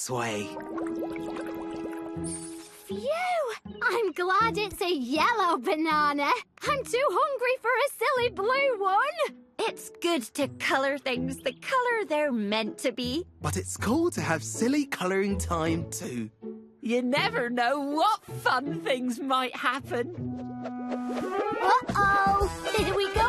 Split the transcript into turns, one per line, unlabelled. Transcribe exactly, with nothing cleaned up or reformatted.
this way.
Phew! I'm glad it's a yellow banana. I'm too hungry for a silly blue one.
It's good to colour things the colour they're meant to be.
But it's cool to have silly colouring time too.
You never know what fun things might happen.
Uh-oh! Did we go